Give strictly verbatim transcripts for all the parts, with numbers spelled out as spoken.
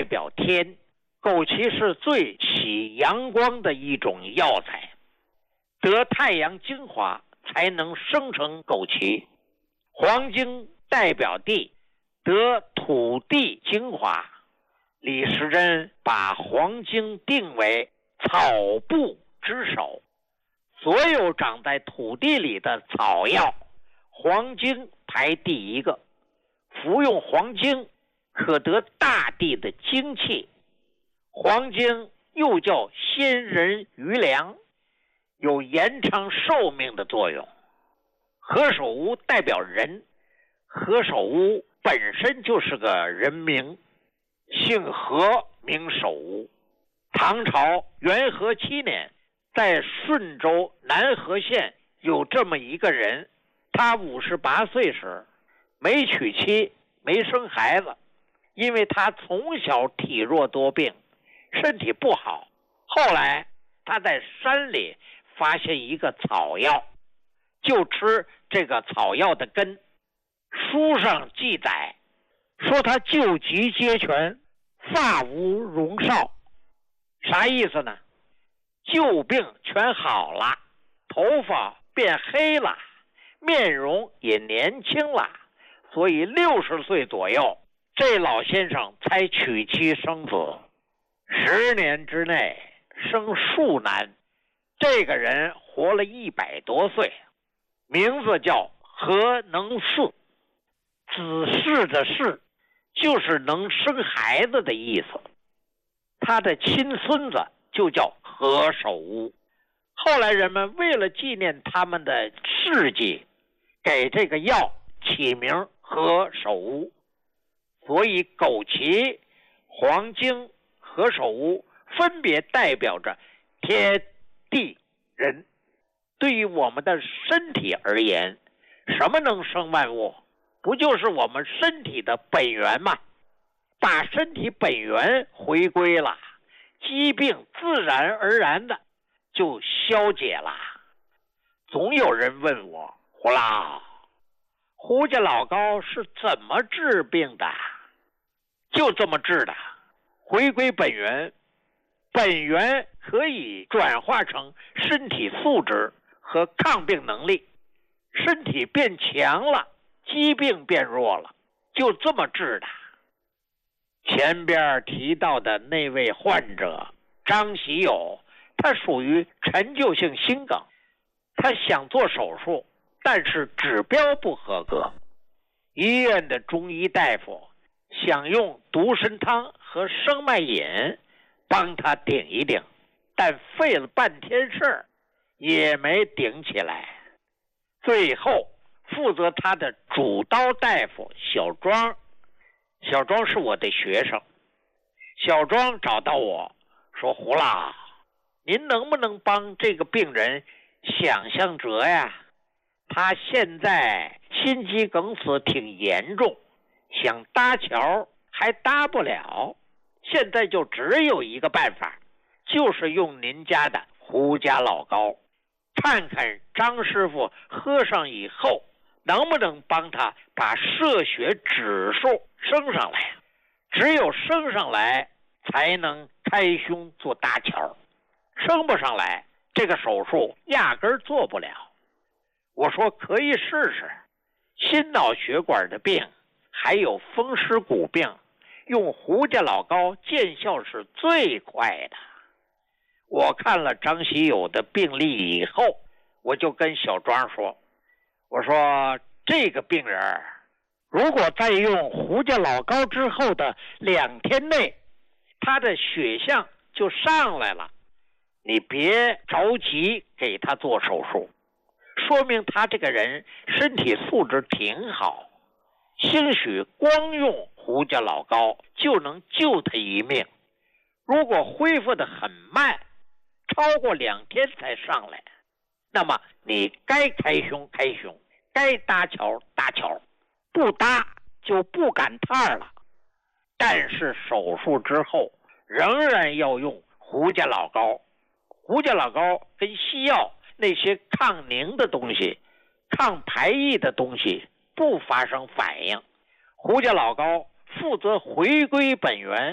代表天，枸杞是最起阳光的一种药材，得太阳精华才能生成枸杞。黄精代表地，得土地精华。李时珍把黄精定为草部之首，所有长在土地里的草药，黄精排第一个。服用黄精可得大地的精气。黄精又叫仙人余粮，有延长寿命的作用。何首乌代表人，何首乌本身就是个人名，姓何名首乌。唐朝元和七年，在顺州南河县有这么一个人，他五十八岁时没娶妻，没生孩子，因为他从小体弱多病，身体不好。后来他在山里发现一个草药，就吃这个草药的根。书上记载说他救急皆全，发无荣少。啥意思呢？旧病全好了，头发变黑了，面容也年轻了，所以六十岁左右，这老先生才娶妻生子。十年之内生数男，这个人活了一百多岁，名字叫何能嗣。子嗣的嗣就是能生孩子的意思。他的亲孙子就叫何首乌。后来人们为了纪念他们的事迹，给这个药起名何首乌。所以枸杞、黄精、何首乌分别代表着天地人。对于我们的身体而言，什么能生万物？不就是我们身体的本源吗？把身体本源回归了，疾病自然而然的就消解了。总有人问我，胡老，胡家老高是怎么治病的？就这么治的，回归本源。本源可以转化成身体素质和抗病能力，身体变强了，疾病变弱了，就这么治的。前边提到的那位患者张喜友，他属于陈旧性心梗，他想做手术，但是指标不合格。医院的中医大夫想用独参汤和生脉饮帮他顶一顶，但费了半天事儿也没顶起来。最后负责他的主刀大夫小庄，小庄是我的学生。小庄找到我说，胡老，您能不能帮这个病人想象辙呀？他现在心肌梗死挺严重，想搭桥还搭不了，现在就只有一个办法，就是用您家的胡家老高，看看张师傅喝上以后能不能帮他把射血指数升上来。只有升上来才能开胸做搭桥，升不上来这个手术压根儿做不了。我说可以试试，心脑血管的病还有风湿骨病，用胡家老高见效是最快的。我看了张喜友的病例以后，我就跟小庄说，我说这个病人如果在用胡家老高之后的两天内，他的血象就上来了，你别着急给他做手术，说明他这个人身体素质挺好，兴许光用胡家老高就能救他一命。如果恢复得很慢，超过两天才上来，那么你该开胸开胸，该搭桥搭桥，不搭就不赶趟了。但是手术之后仍然要用胡家老高。胡家老高跟西药那些抗凝的东西、抗排异的东西不发生反应。胡家老高负责回归本源，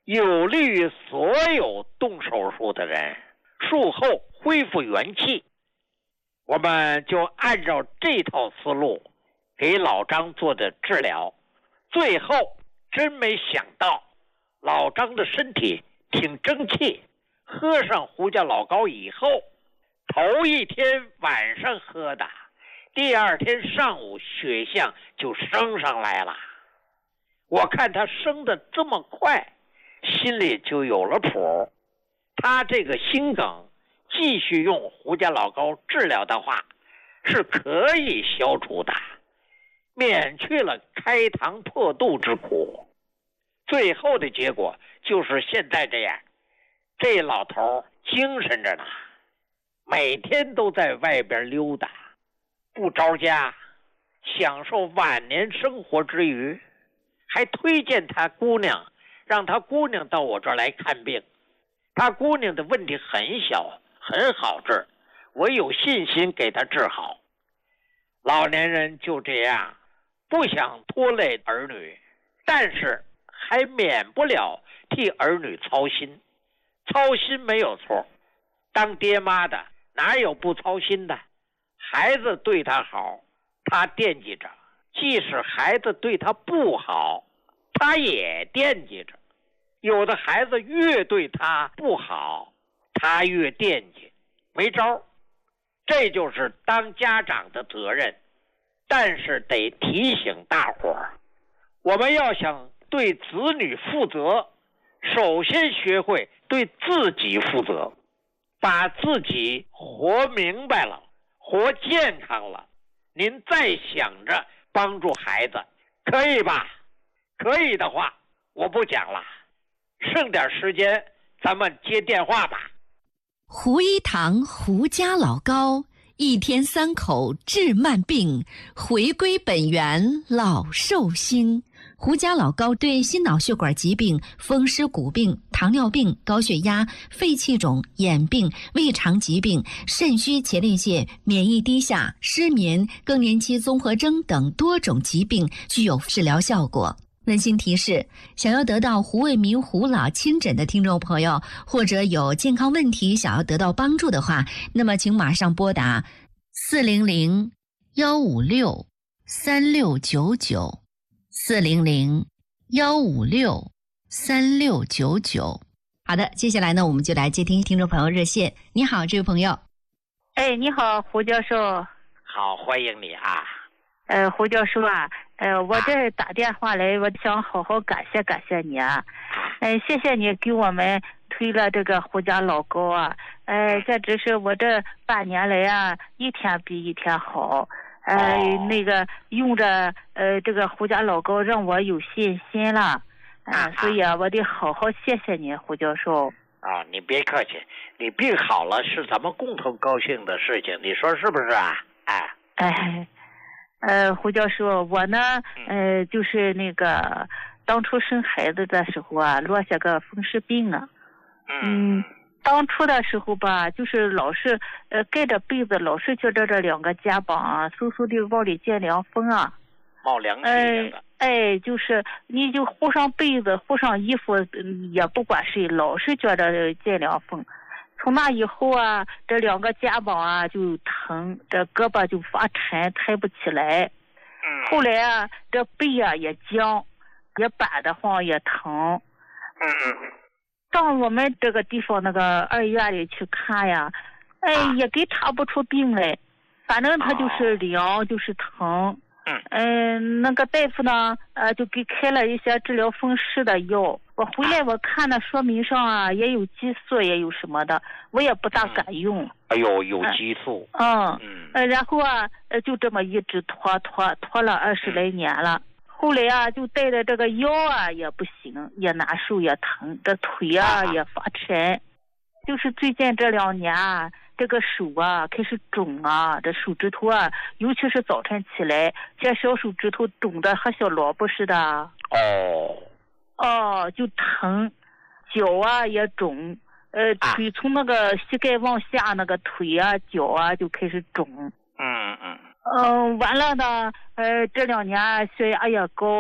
有利于所有动手术的人术后恢复元气。我们就按照这套思路给老张做的治疗，最后真没想到老张的身体挺争气，喝上胡家老膏以后，头一天晚上喝的，第二天上午血象就升上来了。我看他升得这么快，心里就有了谱。他这个心梗继续用胡家老膏治疗的话，是可以消除的，免去了开膛破肚之苦。最后的结果就是现在这样，这老头精神着呢，每天都在外边溜达，不着家，享受晚年生活之余，还推荐他姑娘，让他姑娘到我这儿来看病。他姑娘的问题很小，很好治，我有信心给他治好。老年人就这样，不想拖累儿女，但是还免不了替儿女操心。操心没有错，当爹妈的哪有不操心的？孩子对他好，他惦记着；即使孩子对他不好，他也惦记着。有的孩子越对他不好，他越惦记，没招。这就是当家长的责任。但是得提醒大伙儿，我们要想对子女负责，首先学会对自己负责，把自己活明白了，活健康了，您再想着帮助孩子，可以吧？可以的话，我不讲了，剩点时间咱们接电话吧。 胡一堂胡家老膏，一天三口治慢病，回归本源老寿星。胡家老膏对心脑血管疾病、风湿骨病、糖尿病、高血压、肺气肿、眼病、胃肠疾病、肾虚前列腺、免疫低下、失眠、更年期综合征等多种疾病具有治疗效果。温馨提示：想要得到胡卫民胡老亲诊的听众朋友，或者有健康问题想要得到帮助的话，那么请马上拨打四零零幺五六三六九九四零零幺五六三六九九。好的，接下来呢，我们就来接听听众朋友热线。你好，这位朋友。 哎，你好，胡教授。 好，欢迎你啊。 呃，胡教授啊，呃，我这打电话来，我想好好感谢感谢你啊，呃，谢谢你给我们推了这个胡家老膏啊，呃，这只是我这半年来啊，一天比一天好，呃，哦、那个用着呃这个胡家老膏让我有信心了，啊、呃，所以啊，我得好好谢谢你，胡教授。 啊、哦，你别客气，你病好了是咱们共同高兴的事情，你说是不是啊？哎， 哎。呃，胡教授，我呢，呃，就是那个当初生孩子的时候啊，落下个风湿病啊。嗯，当初的时候吧，就是老是呃盖着被子，老是觉着这两个肩膀啊，嗖嗖的往里见凉风啊， 冒凉气的。 哎，就是你就糊上被子，糊上衣服，嗯、也不管谁，老是觉着见凉风。从那以后啊，这两个肩膀啊就疼，这胳膊就发沉，抬不起来。 嗯。 后来啊，这背啊也僵，也板得慌，也疼。 嗯嗯。 到我们这个地方那个二医院里去看呀，哎，啊、也给查不出病来，反正他就是凉，哦、就是疼。 嗯。 嗯、呃，那个大夫呢，呃，就给开了一些治疗风湿的药。我回来我看那说明上啊，也有激素，也有什么的，我也不大敢用。 嗯、哎呦，有激素。 嗯嗯。呃，然后啊，呃，就这么一直拖拖拖了二十来年了。嗯、后来啊，就带着这个腰啊也不行，也难受，也疼，这腿啊、啊也发沉。就是最近这两年啊，这个手啊开始肿啊，这手指头啊，尤其是早晨起来，这小手指头肿的和小萝卜似的。 哦。 哦，就疼，脚啊也肿，呃，腿从那个膝盖往下那个腿啊、脚啊就开始肿。 嗯嗯。 嗯、呃，完了呢，呃，这两年血压也高，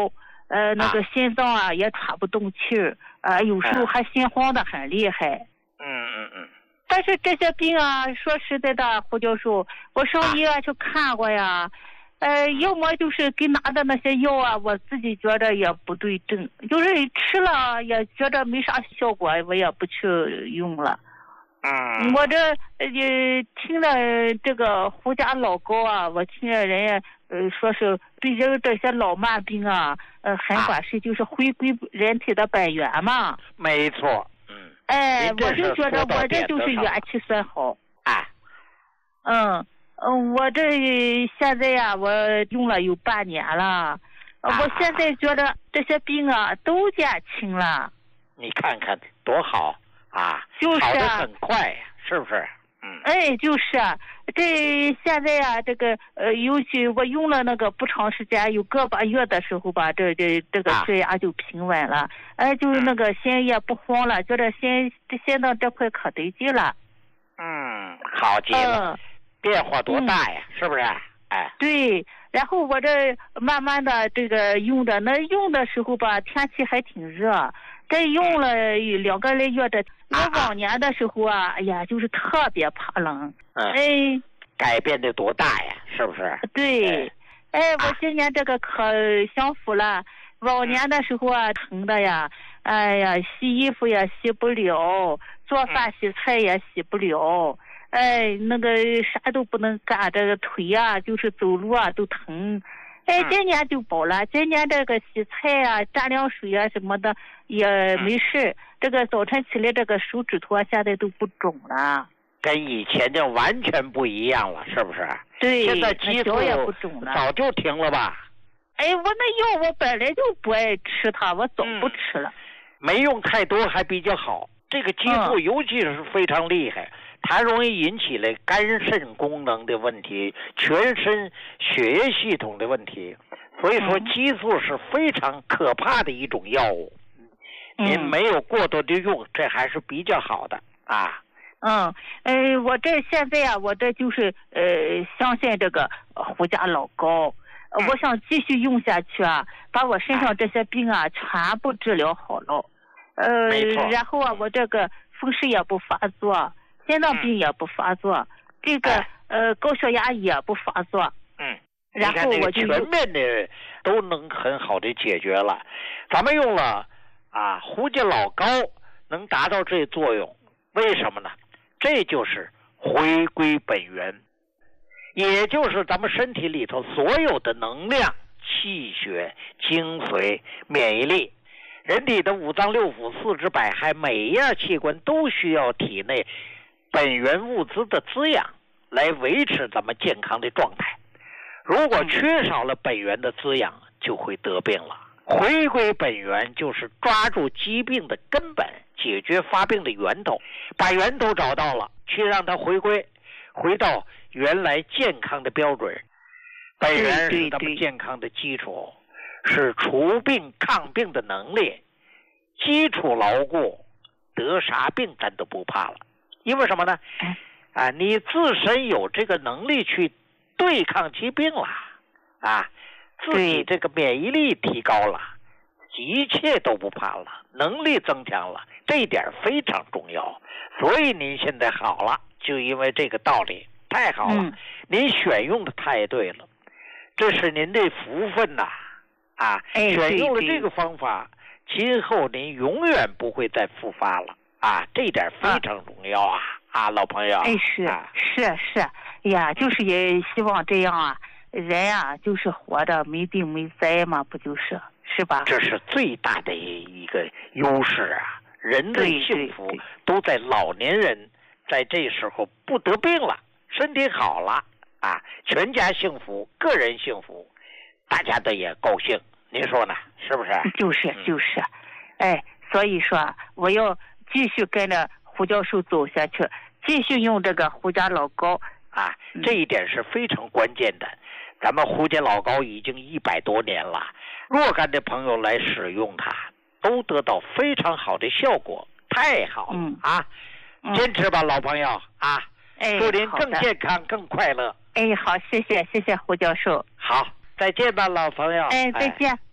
呃，那个心脏啊也喘不动气儿，呃，有时候还心慌的很厉害。 嗯嗯嗯。 但是这些病啊，说实在的，胡教授，我上医院去看过呀，呃，要么就是给拿的那些药啊，我自己觉得也不对症，就是吃了也觉得没啥效果，我也不去用了。 嗯， 我这呃听了这个胡家老高啊，我听了人家呃说是对这这些老慢病啊，呃很管事，就是回归人体的本源嘛。 没错，嗯。 哎，我就觉得我这就是元气算好。 哎， 嗯嗯，我这现在呀、啊，我用了有半年了，啊、我现在觉得这些病啊都减轻了。 你看看多好啊！ 就是好的很快呀，是不是？嗯。 哎，就是这现在呀、啊，这个呃，尤其我用了那个不长时间，有个把月的时候吧，这这这个血压就平稳了，哎、啊，就是那个心也不慌了，觉得心这心脏这块可得劲了。 嗯，好极了，嗯、变化多大呀，嗯、是不是？哎， 对。然后我这慢慢的这个用着，那用的时候吧，天气还挺热，这用了两个来月的。我往年的时候啊，哎呀，就是特别怕冷。 嗯、 哎， 改变的多大呀，是不是？ 对。哎，哎我今年这个可享福了。往年的时候啊，疼的呀，哎呀，洗衣服也洗不了，做饭洗菜也洗不了。哎，那个啥都不能干，这个腿啊，就是走路啊都疼。哎，今年就饱了，今年这个洗菜啊、蘸凉水啊什么的也没事。这个早晨起来，这个手指头啊现在都不肿了， 跟以前就完全不一样了，是不是？ 对， 现在激素也不肿了， 早就停了吧？ 哎，我那药我本来就不爱吃它，我早不吃了。 嗯、没用太多还比较好。这个激素尤其是非常厉害。嗯它容易引起了肝肾功能的问题，全身血液系统的问题，所以说激素是非常可怕的一种药物。嗯、您没有过多的用，这还是比较好的啊。 嗯，呃，我这现在啊，我这就是呃，相信这个胡家老高，嗯、我想继续用下去啊，把我身上这些病啊全部治疗好了。呃，然后啊，我这个风湿也不发作。心脏病也不发作，嗯、这个、哎、呃高血压也不发作， 嗯， 然后我就全面的都能很好的解决了。咱们用了啊胡家老高能达到这作用，为什么呢？这就是回归本源，也就是咱们身体里头所有的能量、气血、精髓、免疫力。人体的五脏六腑、四肢百骸，每一样器官都需要体内本源物资的滋养，来维持咱们健康的状态。如果缺少了本源的滋养，就会得病了。回归本源就是抓住疾病的根本，解决发病的源头，把源头找到了，去让它回归，回到原来健康的标准。本源是咱们健康的基础，是除病抗病的能力。基础牢固，得啥病咱都不怕了。因为什么呢？啊，你自身有这个能力去对抗疾病了，啊，自己这个免疫力提高了，一切都不怕了，能力增强了，这一点非常重要。所以您现在好了，就因为这个道理，太好了，嗯、您选用的太对了，这是您的福分呐、啊！啊， 哎、 选用了这个方法，今后您永远不会再复发了。啊，这一点非常重要啊！啊，老朋友， 哎，是、 啊、 是是，哎呀，就是也希望这样啊，人啊，就是活着没病没灾嘛，不就是是吧？ 这是最大的一个优势啊！人的幸福都在老年人在这时候不得病了，身体好了啊，全家幸福，个人幸福，大家的也高兴。您说呢？是不是？ 就是就是，嗯、哎，所以说我要。继续跟着胡教授走下去，继续用这个胡家老高啊，这一点是非常关键的。咱们胡家老高已经一百多年了，若干的朋友来使用它，都得到非常好的效果，太好了、 嗯、 啊！坚持吧，老朋友啊！ 哎， 祝您更健康、更快乐。 哎，好，谢谢，谢谢胡教授。 好，再见吧，老朋友。 哎，再见。哎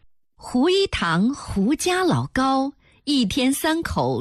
胡一堂胡家老高，一天三口